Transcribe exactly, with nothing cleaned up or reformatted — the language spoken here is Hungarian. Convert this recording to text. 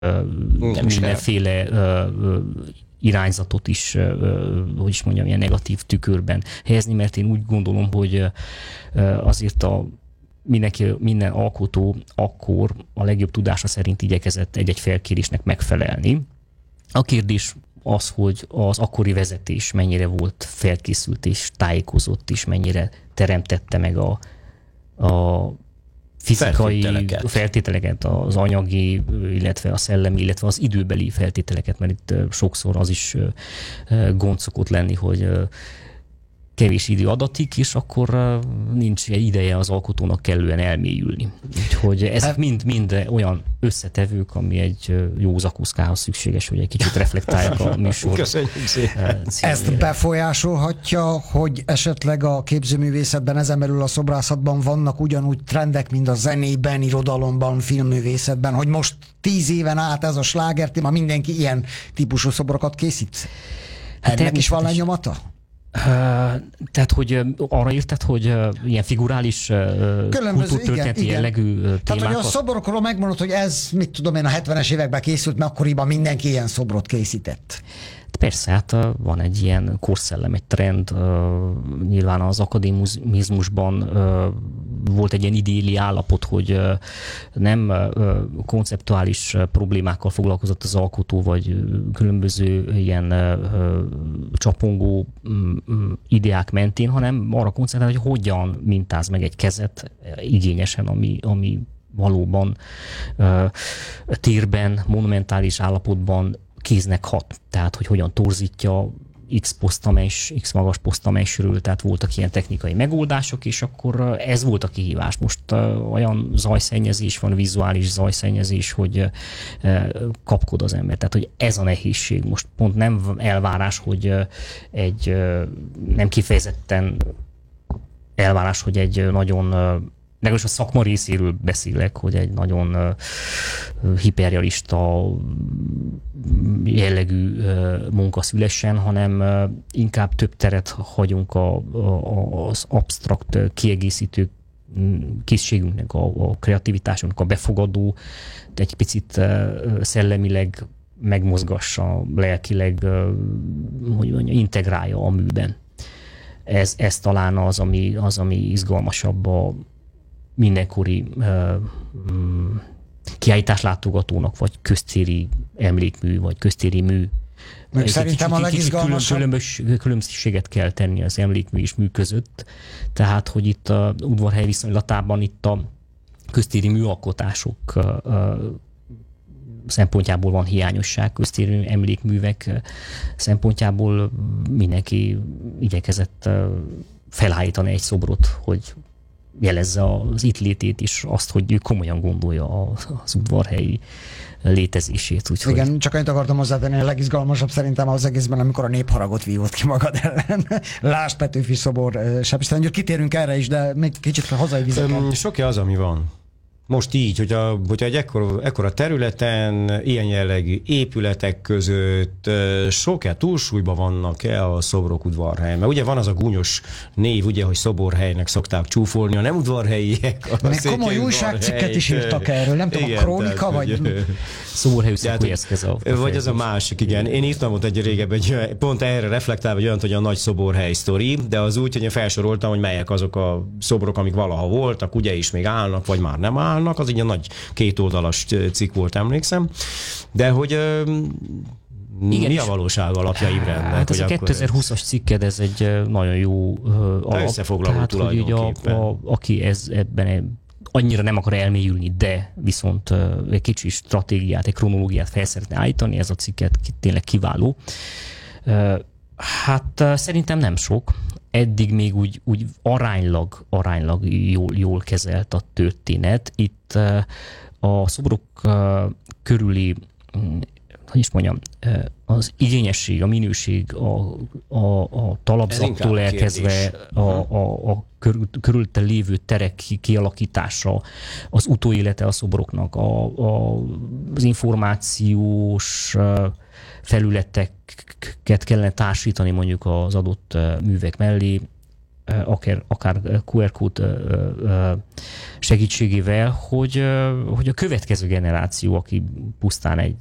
Nem mindenféle irányzatot is, hogy is mondjam, ilyen negatív tükörben helyezni, mert én úgy gondolom, hogy azért a mindenki, minden alkotó akkor a legjobb tudása szerint igyekezett egy-egy felkérésnek megfelelni. A kérdés az, hogy az akkori vezetés mennyire volt felkészült és tájékozott, és mennyire teremtette meg a, a fizikai feltételeket. feltételeket, az anyagi, illetve a szellemi, illetve az időbeli feltételeket, mert itt sokszor az is gond szokott lenni, hogy kevés idő adatik, és akkor nincs ideje az alkotónak kellően elmélyülni. Úgyhogy ezek mind, mind olyan összetevők, ami egy jó zakuszkához szükséges, hogy egy kicsit reflektálják a műsor. Köszönjük szépen. Ezt befolyásolhatja, hogy esetleg a képzőművészetben, ezen belül a szobrászatban vannak ugyanúgy trendek, mint a zenében, irodalomban, filmművészetben, hogy most tíz éven át ez a sláger téma, mindenki ilyen típusú szobrokat készít? Hát ennek is van lenyomata? Uh, tehát, hogy uh, arra írtad, hogy uh, ilyen figurális uh, kultúrtörténeti jellegű uh, témákat? Tehát, hogy a szobrokról megmondod, hogy ez, mit tudom én, a hetvenes években készült, mert akkoriban mindenki ilyen szobrot készített. Persze, hát uh, van egy ilyen korszellem, egy trend, uh, nyilván az akadémizmusban uh, volt egy ilyen idilli állapot, hogy uh, nem uh, konceptuális uh, problémákkal foglalkozott az alkotó, vagy uh, különböző ilyen uh, csapongó um, ideák mentén, hanem arra koncentrál, hogy hogyan mintáz meg egy kezet igényesen, ami, ami valóban uh, térben, monumentális állapotban kéznek hat. Tehát, hogy hogyan torzítja X posztamens, X magas posztamensről, tehát voltak ilyen technikai megoldások, és akkor ez volt a kihívás. Most uh, olyan zajszennyezés van, vizuális zajszennyezés, hogy uh, kapkod az ember. Tehát, hogy ez a nehézség. Most pont nem elvárás, hogy uh, egy uh, nem kifejezetten elvárás, hogy egy nagyon uh, legalábbis a szakma részéről beszélek, hogy egy nagyon uh, hiperrealista jellegű uh, munka szülessen, hanem uh, inkább több teret hagyunk a, a, az absztrakt uh, kiegészítő készségünknek, a, a kreativitásunknak, a befogadó, egy picit uh, szellemileg megmozgassa, lelkileg uh, hogy mondja, integrálja a műben. Ez, ez talán az, ami, az, ami izgalmasabb a mindenkori uh, um, kiállításlátogatónak, vagy köztéri emlékmű, vagy köztéri mű. Meg szerintem a legizgalmasabb... Különbös, különbséget kell tenni az emlékmű és mű között. Tehát, hogy itt a udvarhely viszonylatában itt a köztéri műalkotások uh, szempontjából van hiányosság, köztéri emlékművek szempontjából mindenki igyekezett uh, felállítani egy szobrot, hogy jelezze az itt létét is, azt, hogy ő komolyan gondolja az udvarhelyi létezését. Úgyhogy... Igen, csak annyit akartam hozzátenni, a legizgalmasabb szerintem az egészben, amikor a népharagot vívott ki magad ellen. Lásd Petőfi szobor, Sebestyén György, kitérünk erre is, de még kicsit hazai vizeken. Sok-e az, ami van? Most így, hogyha, hogyha egy ekkora, ekkora területen, ilyen jellegű épületek között sok-e túlsúlyban vannak-e a szobrok udvarhelyen? Mert ugye van az a gúnyos név, ugye, hogy szoborhelynek szokták csúfolni, a nem udvarhelyiek. Még komoly újságcikket is írtak erről, nem tudom, igen, a Krónika, tehát, vagy... Szoborhelyű szakujeszkez a... Vagy az a másik, igen. Én írtam ott egy régebben, egy, pont erre reflektálva, hogy olyan, hogy a nagy szoborhely sztori, de az úgy, hogy én felsoroltam, hogy melyek azok a szobrok, amik valaha voltak, ugye is még állnak, vagy már nem állnak. Az így a nagy kétoldalas cikk volt, emlékszem. De hogy igen, mi a valóság alapja, Imre? Hát ez a kétezer-húszas cikked, ez egy nagyon jó alap. Összefoglaló tulajdonképpen. A, a, aki ez, ebben annyira nem akar elmélyülni, de viszont egy kicsi stratégiát, egy kronológiát fel szeretne állítani, ez a cikket tényleg kiváló. Hát szerintem nem sok. Eddig még úgy, úgy aránylag, aránylag jól, jól kezelt a történet. Itt a szobrok körüli, hogy is mondjam, az igényesség, a minőség, a, a, a talapzattól elkezdve a, a, a körül, körülötte lévő terek kialakítása, az utóélete a szobroknak, a, a, az információs felületeket kellene társítani mondjuk az adott művek mellé. akár, akár kú er kód segítségével, hogy, hogy a következő generáció, aki pusztán egy